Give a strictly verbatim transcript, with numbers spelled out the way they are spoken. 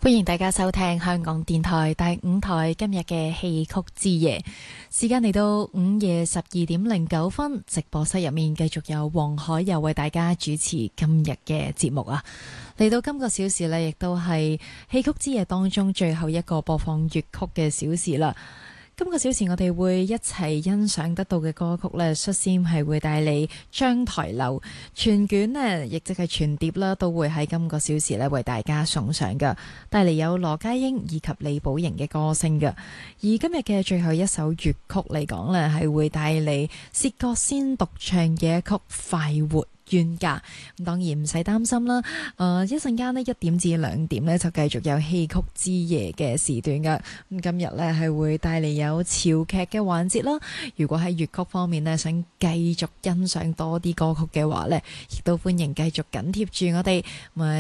歡迎大家收聽香港電台第五台今日嘅戲曲之夜，時間嚟到午夜十二點零九分，直播室入面繼續有黃海柔為大家主持今日嘅節目啊！嚟到今個小時呢，亦都係戲曲之夜當中最後一個播放粵曲嘅小時啦。今個小時我哋會一齊欣賞得到嘅歌曲呢，率先係會帶嚟章台樓全卷呢，亦即係全碟啦，都會喺今個小時呢為大家送上㗎，帶嚟有羅家英以及李寶瑩嘅歌聲㗎。而今日嘅最後一首粵曲嚟講呢，係會帶嚟薛覺先獨唱嘅一曲《快活冤家》。咁當然唔使擔心啦，誒、呃、一陣間呢，一點至兩點呢，就繼續有戲曲之夜嘅時段㗎。咁今日呢，係會帶嚟有潮劇嘅環節啦。如果喺粵曲方面呢，想繼續欣賞多啲歌曲嘅話呢，亦都歡迎繼續緊貼住我哋。